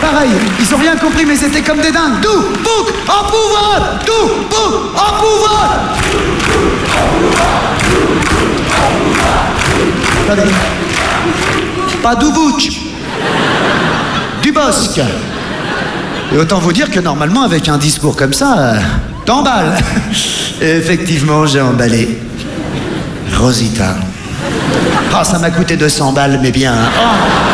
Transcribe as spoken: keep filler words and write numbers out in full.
pareil. Ils ont rien compris, mais c'était comme des dingues. Tout, bouc, en pouvoir. Tout, bouc, en pouvoir. Attendez. Pas Doubouch. Du Bosque. Et autant vous dire que normalement, avec un discours comme ça, euh, t'emballes. Et effectivement, j'ai emballé. Rosita. Ah, oh, ça m'a coûté deux cents balles, mais bien. Oh.